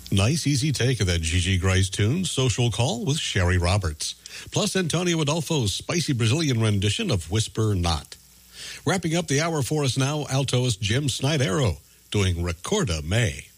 Nice, easy take of that Gigi Grice tune, Social Call with Sherry Roberts. Plus Antonio Adolfo's spicy Brazilian rendition of Whisper Not. Wrapping up the hour for us now, altoist Jim Snydero doing Recorda May.